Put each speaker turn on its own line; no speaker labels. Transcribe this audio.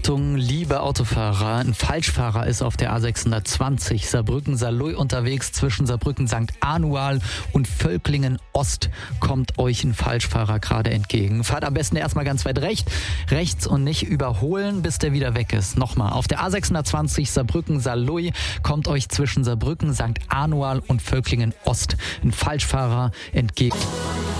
Achtung, liebe Autofahrer, ein Falschfahrer ist auf der A620 Saarbrücken-Saarlouis unterwegs. Zwischen Saarbrücken-St. Anual und Völklingen-Ost kommt euch ein Falschfahrer gerade entgegen. Fahrt am besten erstmal ganz weit rechts und nicht überholen, bis der wieder weg ist. Nochmal, auf der A620 Saarbrücken-Saarlouis kommt euch zwischen Saarbrücken, St. Anual und Völklingen-Ost ein Falschfahrer entgegen.